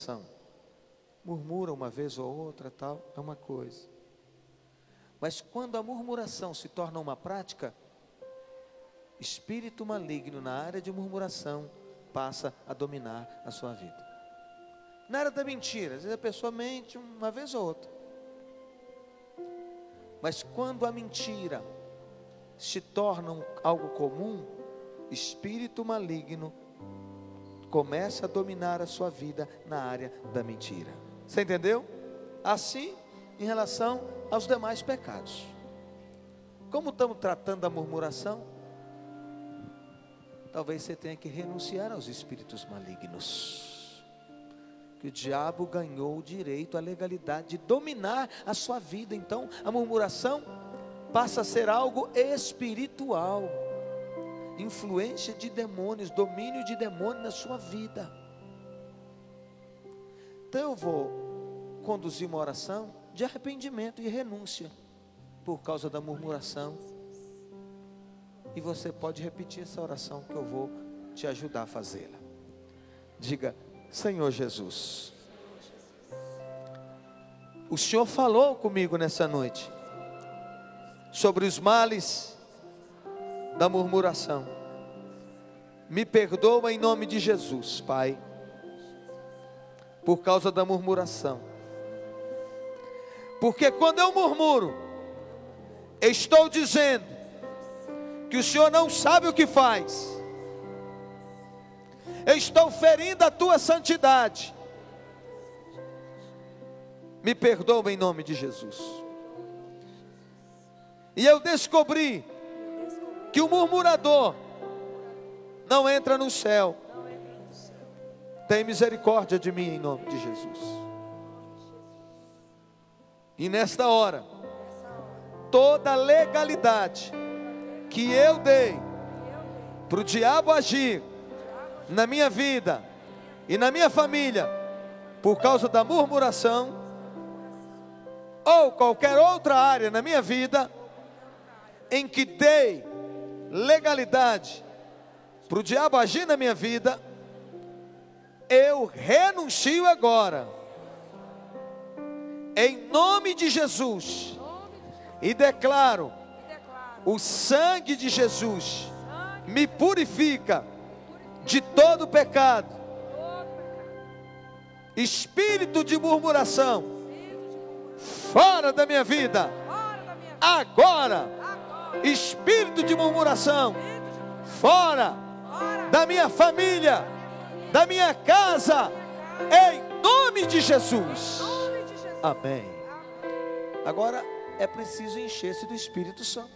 Murmura uma vez ou outra, tal, é uma coisa. Mas quando a murmuração se torna uma prática, espírito maligno na área de murmuração passa a dominar a sua vida. Na área da mentira, às vezes a pessoa mente uma vez ou outra. Mas quando a mentira se torna algo comum, espírito maligno começa a dominar a sua vida na área da mentira. Você entendeu? Assim, em relação aos demais pecados. Como estamos tratando da murmuração? Talvez você tenha que renunciar aos espíritos malignos. Que o diabo ganhou o direito, a legalidade de dominar a sua vida. Então, a murmuração passa a ser algo espiritual. Influência de demônios, domínio de demônio na sua vida. Então eu vou conduzir uma oração de arrependimento e renúncia por causa da murmuração. E você pode repetir essa oração que eu vou te ajudar a fazê-la. Diga: Senhor Jesus, o Senhor falou comigo nessa noite sobre os males da murmuração. Me perdoa em nome de Jesus, Pai, por causa da murmuração. Porque quando eu murmuro, estou dizendo que o Senhor não sabe o que faz. Eu estou ferindo a tua santidade. Me perdoa em nome de Jesus. E eu descobri que o murmurador não entra no céu. Tem misericórdia de mim em nome de Jesus. E nesta hora, toda legalidade que eu dei para o diabo agir na minha vida e na minha família, por causa da murmuração, ou qualquer outra área na minha vida, em que dei legalidade para o diabo agir na minha vida, eu renuncio agora, em nome de Jesus, e declaro: o sangue de Jesus me purifica de todo pecado. Espírito de murmuração, fora da minha vida, agora. Espírito de murmuração, fora da minha família, da minha casa, em nome de Jesus. Amém. Agora é preciso encher-se do Espírito Santo.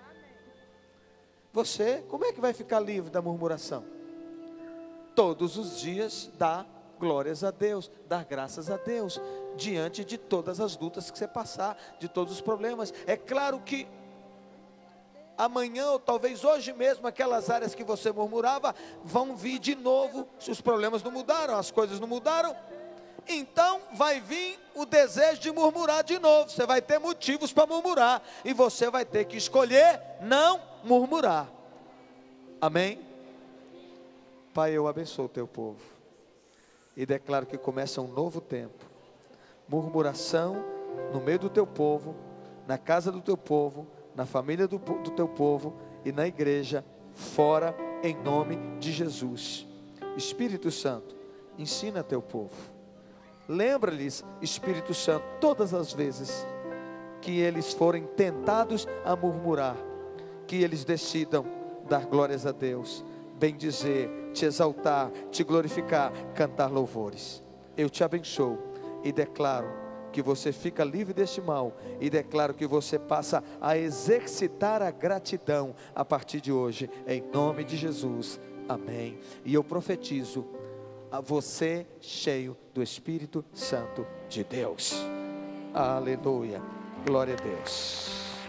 Você, como é que vai ficar livre da murmuração? Todos os dias dá glórias a Deus, dá graças a Deus, diante de todas as lutas que você passar, de todos os problemas. É claro que amanhã ou talvez hoje mesmo, aquelas áreas que você murmurava vão vir de novo. Se os problemas não mudaram, as coisas não mudaram, então vai vir o desejo de murmurar de novo. Você vai ter motivos para murmurar, e você vai ter que escolher não murmurar. Amém? Pai, eu abençoo o teu povo e declaro que começa um novo tempo. Murmuração no meio do teu povo, na casa do teu povo, na família do teu povo e na igreja, fora, em nome de Jesus. Espírito Santo, ensina teu povo. Lembra-lhes, Espírito Santo, todas as vezes que eles forem tentados a murmurar, que eles decidam dar glórias a Deus, bendizer, te exaltar, te glorificar, cantar louvores. Eu te abençoo e declaro que você fica livre deste mal, e declaro que você passa a exercitar a gratidão a partir de hoje, em nome de Jesus. Amém. E eu profetizo a você cheio do Espírito Santo de Deus. Aleluia. Glória a Deus.